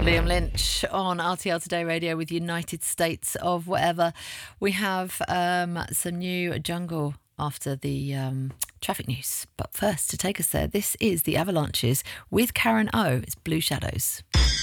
Liam Lynch on RTL Today Radio with United States of Whatever. We have some new Jungle after the traffic news. But first, to take us there, this is the Avalanches with Karen O. It's Blue Shadows.